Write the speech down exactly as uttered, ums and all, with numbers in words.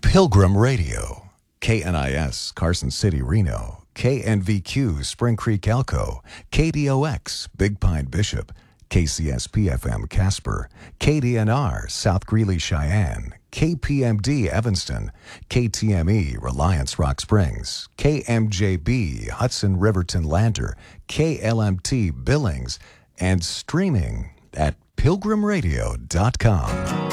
Pilgrim Radio, K N I S, Carson City, Reno, K N V Q, Spring Creek, Elko, K D O X, Big Pine, Bishop, K C S P F M, Casper, K D N R, South Greeley, Cheyenne, K P M D, Evanston, K T M E, Reliance, Rock Springs, K M J B, Hudson, Riverton, Lander, K L M T, Billings, and streaming at pilgrim radio dot com.